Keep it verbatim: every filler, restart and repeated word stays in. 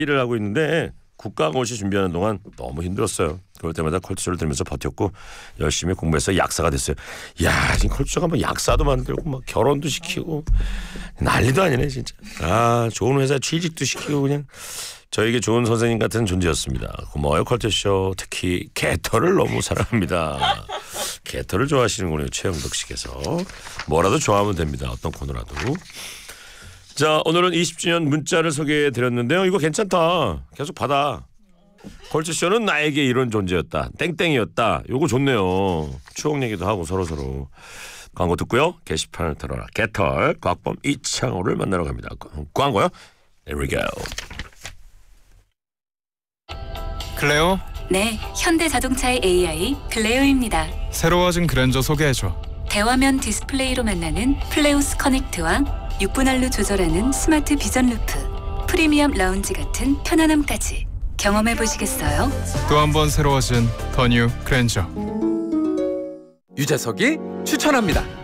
일을 하고 있는데 국가고시 준비하는 동안 너무 힘들었어요. 그럴 때마다 컬투쇼를 들으면서 버텼고 열심히 공부해서 약사가 됐어요. 야, 지금 컬투쇼가 뭐 약사도 만들고 막 결혼도 시키고 난리도 아니네 진짜. 아, 좋은 회사 취직도 시키고 그냥 저에게 좋은 선생님 같은 존재였습니다. 고마워요 컬투쇼. 특히 개털을 너무 사랑합니다. 개털을 좋아하시는군요. 최영덕 씨께서. 뭐라도 좋아하면 됩니다. 어떤 코너라도. 자, 오늘은 이십 주년 문자를 소개해드렸는데요. 이거 괜찮다. 계속 받아. 컬투쇼는 나에게 이런 존재였다. 땡땡이었다. 요거 좋네요. 추억 얘기도 하고 서로서로. 광고 듣고요. 게시판을 털어라. 개털 곽범 이창호를 만나러 갑니다. 광고요. Here we go. 클레오? 네, 현대자동차의 에이아이 클레오입니다. 새로워진 그랜저 소개해줘. 대화면 디스플레이로 만나는 플레우스 커넥트와 육 분 할로 조절하는 스마트 비전 루프, 프리미엄 라운지 같은 편안함까지 경험해 보시겠어요? 또 한 번 새로워진 더 뉴 그랜저. 유재석이 추천합니다.